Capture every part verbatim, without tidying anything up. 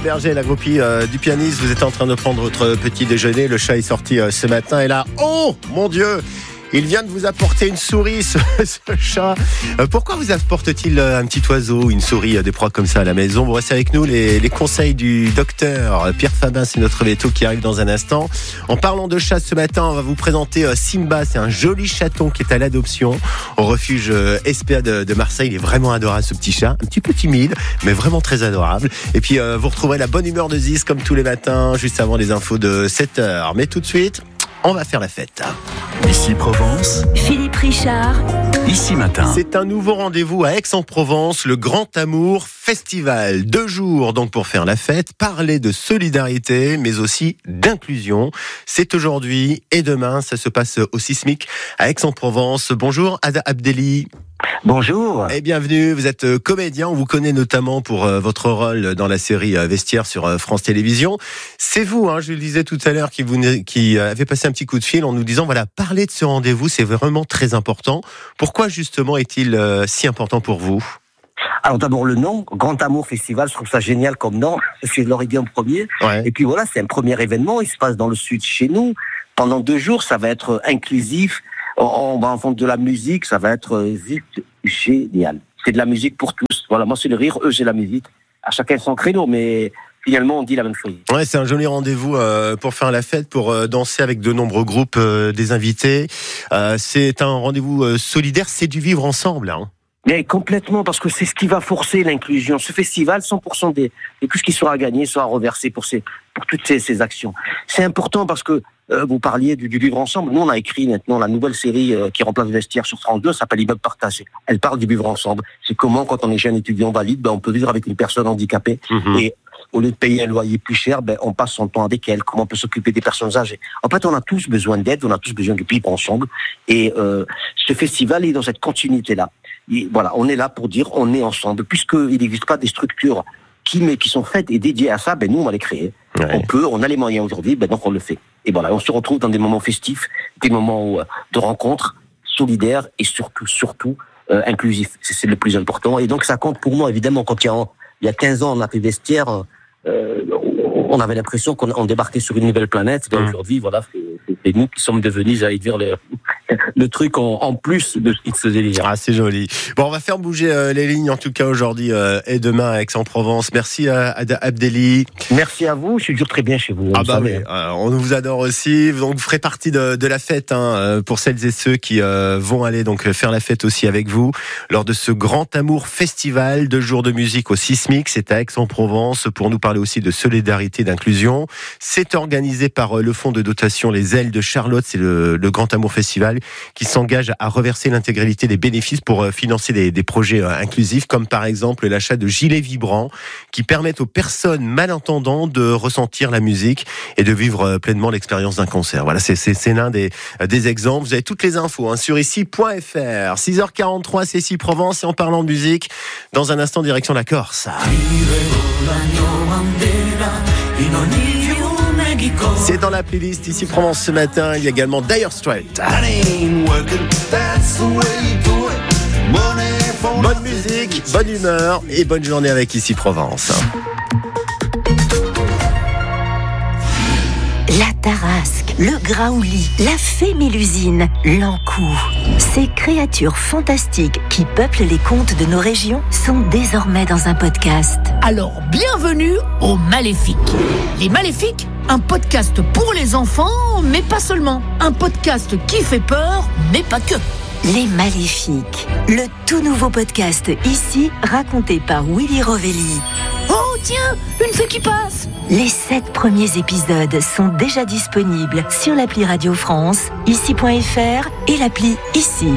Berger, la groupie euh, du pianiste. Vous êtes en train de prendre votre petit déjeuner. Le chat est sorti euh, ce matin et là, oh mon Dieu, il vient de vous apporter une souris, ce, ce chat. Euh, pourquoi vous apporte-t-il un petit oiseau, une souris, euh, des proies comme ça à la maison? Vous restez avec nous, les, les conseils du docteur Pierre Fabin, c'est notre veto qui arrive dans un instant. En parlant de chat ce matin, on va vous présenter euh, Simba. C'est un joli chaton qui est à l'adoption au refuge euh, S P A de, de Marseille. Il est vraiment adorable, ce petit chat. Un petit peu timide, mais vraiment très adorable. Et puis, euh, vous retrouverez la bonne humeur de Ziz comme tous les matins, juste avant les infos de sept heures. Mais tout de suite, on va faire la fête. Ici Provence, Philippe Richard. Ici Matin. C'est un nouveau rendez-vous à Aix-en-Provence, le Grand Amour Festival. Deux jours donc pour faire la fête, parler de solidarité, mais aussi d'inclusion. C'est aujourd'hui et demain, ça se passe au Sismic à Aix-en-Provence. Bonjour Ada Abdelli. Bonjour. Et bienvenue, vous êtes comédien, on vous connaît notamment pour euh, votre rôle dans la série euh, Vestiaire sur euh, France Télévisions. C'est vous, hein, je le disais tout à l'heure, qui, vous, qui euh, avez passé un petit coup de fil en nous disant, voilà, parler de ce rendez-vous, c'est vraiment très important. Pourquoi justement est-il euh, si important pour vous ? Alors d'abord le nom, Grand Amour Festival, je trouve ça génial comme nom, je l'aurais dit en premier. Ouais. Et puis voilà, c'est un premier événement, il se passe dans le sud chez nous. Pendant deux jours, ça va être inclusif. On va entendre de la musique, ça va être vite génial. C'est de la musique pour tous. Voilà, moi c'est le rire, eux c'est la musique. À chacun son créneau, mais finalement on dit la même chose. Ouais, c'est un joli rendez-vous euh, pour faire la fête, pour euh, danser avec de nombreux groupes, euh, des invités. Euh, c'est un rendez-vous euh, solidaire, c'est du vivre ensemble, hein. Mais complètement, parce que c'est ce qui va forcer l'inclusion. Ce festival, cent pour cent des, de tout ce qui sera gagné sera reversé pour ces, pour toutes ces, ces actions. C'est important parce que euh, vous parliez du, du vivre ensemble. Nous, on a écrit maintenant la nouvelle série euh, qui remplace Vestiaire sur France deux, s'appelle Immeuble partagé. Elle parle du vivre ensemble. C'est comment, quand on est jeune étudiant valide, ben, on peut vivre avec une personne handicapée mmh. et au lieu de payer un loyer plus cher, ben, on passe son temps avec elle. Comment on peut s'occuper des personnes âgées. En fait, on a tous besoin d'aide, on a tous besoin de vivre ensemble. Et euh, ce festival est dans cette continuité-là. Et voilà, on est là pour dire on est ensemble. Puisqu'il n'existe pas des structures qui, mais, qui sont faites et dédiées à ça, ben nous on va les créer. Ouais. On peut, on a les moyens aujourd'hui, ben donc on le fait. Et voilà, on se retrouve dans des moments festifs, des moments de rencontres solidaires et surtout, surtout euh, inclusifs. C'est, c'est le plus important. Et donc ça compte pour moi évidemment. Quand il y a, il y a quinze ans on a fait Vestiaire, euh, on avait l'impression qu'on on débarquait sur une nouvelle planète. Ben, mmh. Aujourd'hui, voilà, c'est, c'est, c'est nous qui sommes devenus, j'allais dire, le, le truc en, en plus de ce qui se faisait déjà. Ah, c'est joli. Bon, on va faire bouger euh, les lignes, en tout cas aujourd'hui euh, et demain à Aix-en-Provence. Merci à Ada Abdelli. Merci à vous, je suis toujours très bien chez vous. Ah bah oui, euh, on vous adore aussi. Donc vous ferez partie de, de la fête, hein, pour celles et ceux qui euh, vont aller donc faire la fête aussi avec vous lors de ce Grand Amour Festival, deux jours de musique au Sismic. C'est à Aix-en-Provence pour nous parler aussi de solidarité, d'inclusion. C'est organisé par le fonds de dotation Les Ailes de Charlotte. C'est le, le Grand Amour Festival qui s'engage à reverser l'intégralité des bénéfices pour financer des, des projets inclusifs, comme par exemple l'achat de gilets vibrants qui permettent aux personnes malentendantes de ressentir la musique et de vivre pleinement l'expérience d'un concert. Voilà, c'est, c'est, c'est l'un des, des exemples. Vous avez toutes les infos hein, sur ici point f r. six heures quarante-trois, c'est ici Provence. Et en parlant de musique, dans un instant, direction la Corse. C'est dans la playlist ici Provence ce matin. Il y a également Dire Straits. Bonne musique, bonne humeur et bonne journée avec ici Provence. La Tarasque, le Graouli, la fée Mélusine, l'Ancou. Ces créatures fantastiques qui peuplent les contes de nos régions sont désormais dans un podcast. Alors, bienvenue aux Maléfiques. Les Maléfiques, un podcast pour les enfants, mais pas seulement. Un podcast qui fait peur, mais pas que. Les Maléfiques, le tout nouveau podcast ici, raconté par Willy Rovelli. Oh tiens, une fée qui passe. Les sept premiers épisodes sont déjà disponibles sur l'appli Radio France, ici point f r et l'appli Ici.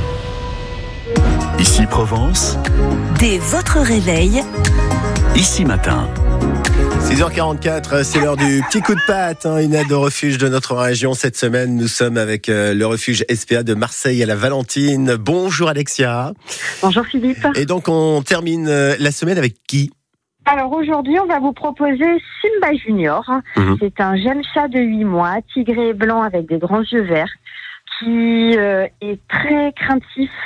Ici Provence. Dès votre réveil. Ici Matin. six heures quarante-quatre, c'est l'heure du petit coup de patte, hein, une aide au refuge de notre région. Cette semaine, nous sommes avec euh, le refuge S P A de Marseille à la Valentine. Bonjour Alexia. Bonjour Philippe. Et donc on termine euh, la semaine avec qui ? Alors aujourd'hui, on va vous proposer Simba Junior. Mmh. C'est un jeune chat de huit mois, tigré et blanc avec des grands yeux verts, qui euh, est très craintif,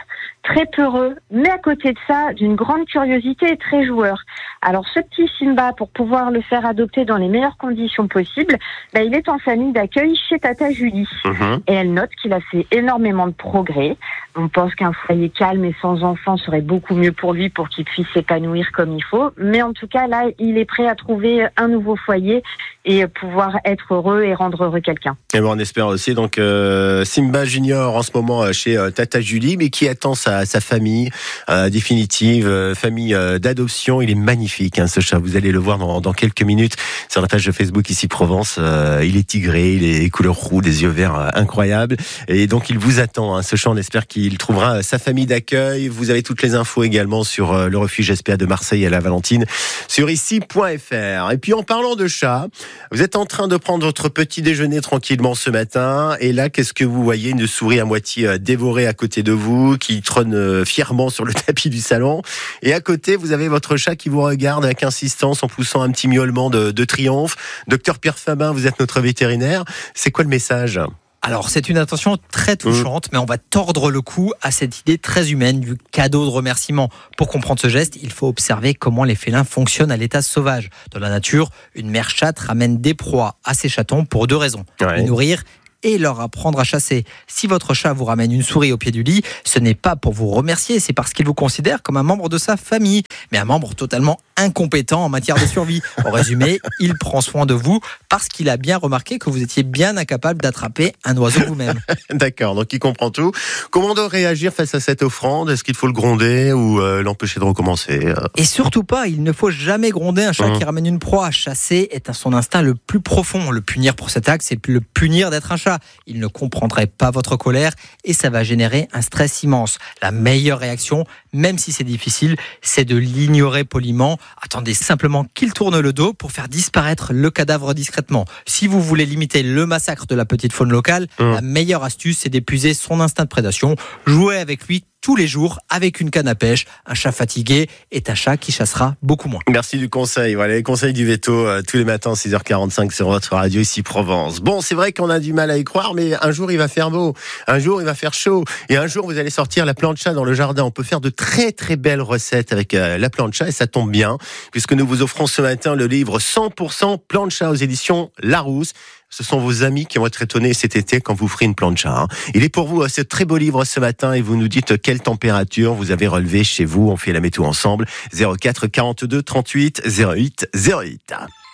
très peureux, mais à côté de ça, d'une grande curiosité et très joueur. Alors ce petit Simba, pour pouvoir le faire adopter dans les meilleures conditions possibles, bah, il est en famille d'accueil chez Tata Julie. Mmh. Et elle note qu'il a fait énormément de progrès. On pense qu'un foyer calme et sans enfants serait beaucoup mieux pour lui, pour qu'il puisse s'épanouir comme il faut. Mais en tout cas, là, il est prêt à trouver un nouveau foyer et pouvoir être heureux et rendre heureux quelqu'un. Et bon, on espère aussi donc euh, Simba Junior en ce moment chez euh, Tata Julie, mais qui attend sa, sa famille euh, définitive, euh, famille euh, d'adoption. Il est magnifique, hein, ce chat. Vous allez le voir dans, dans quelques minutes sur la page de Facebook Ici Provence. Euh, il est tigré, il est couleur roux, des yeux verts euh, incroyables. Et donc il vous attend, hein, ce chat. On espère qu'il trouvera sa famille d'accueil. Vous avez toutes les infos également sur euh, le refuge S P A de Marseille à la Valentine sur ici point f r. Et puis en parlant de chat, vous êtes en train de prendre votre petit déjeuner tranquillement ce matin, et là, qu'est-ce que vous voyez? Une souris à moitié dévorée à côté de vous, qui trône fièrement sur le tapis du salon, et à côté, vous avez votre chat qui vous regarde avec insistance en poussant un petit miaulement de, de triomphe. Docteur Pierre Fabin, vous êtes notre vétérinaire. C'est quoi le message? Alors, c'est une attention très touchante, mmh. mais on va tordre le cou à cette idée très humaine du cadeau de remerciement. Pour comprendre ce geste, il faut observer comment les félins fonctionnent à l'état sauvage. Dans la nature, une mère chatte ramène des proies à ses chatons pour deux raisons. Ouais. Les nourrir et leur apprendre à chasser. Si votre chat vous ramène une souris au pied du lit, ce n'est pas pour vous remercier, c'est parce qu'il vous considère comme un membre de sa famille, mais un membre totalement incompétent en matière de survie. En résumé, il prend soin de vous parce qu'il a bien remarqué que vous étiez bien incapable d'attraper un oiseau vous-même. D'accord, donc il comprend tout. Comment on doit réagir face à cette offrande? Est-ce qu'il faut le gronder ou euh, l'empêcher de recommencer? Et surtout pas, il ne faut jamais gronder un chat mmh. qui ramène une proie. Chasser est à son instinct le plus profond. Le punir pour cet acte, c'est le punir d'être un chat. Il ne comprendrait pas votre colère et ça va générer un stress immense. La meilleure réaction, même si c'est difficile, c'est de l'ignorer poliment. Attendez simplement qu'il tourne le dos pour faire disparaître le cadavre discrètement. Si vous voulez limiter le massacre de la petite faune locale, mmh. la meilleure astuce, c'est d'épuiser son instinct de prédation. Jouez avec lui tous les jours avec une canne à pêche. Un chat fatigué est un chat qui chassera beaucoup moins. Merci du conseil. Voilà, les conseils du veto euh, tous les matins six heures quarante-cinq sur votre radio ici Provence. Bon, c'est vrai qu'on a du mal à y croire, mais un jour il va faire beau, un jour il va faire chaud, et un jour vous allez sortir la plancha dans le jardin. On peut faire de très très belles recettes avec euh, la plancha, et ça tombe bien puisque nous vous offrons ce matin le livre cent pour cent plancha aux éditions Larousse. Ce sont vos amis qui vont être étonnés cet été quand vous ferez une plancha. Hein. Il est pour vous ce très beau livre ce matin, et vous nous dites quelle température vous avez relevé chez vous. On fait la météo ensemble. zéro quatre quarante-deux trente-huit zéro huit zéro huit.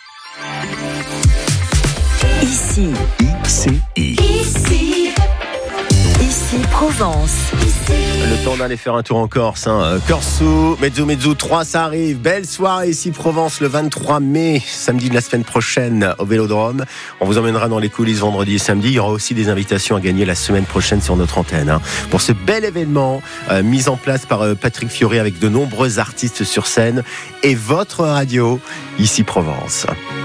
Ici. I C I. Ici. Ici Provence. Ici. Le temps d'aller faire un tour en Corse. Hein. Corso, Mezzo Mezzo trois, ça arrive. Belle soirée ici Provence le vingt-trois mai, samedi de la semaine prochaine au Vélodrome. On vous emmènera dans les coulisses vendredi et samedi. Il y aura aussi des invitations à gagner la semaine prochaine sur notre antenne. Hein. Pour ce bel événement euh, mis en place par euh, Patrick Fiori avec de nombreux artistes sur scène et votre radio ici Provence.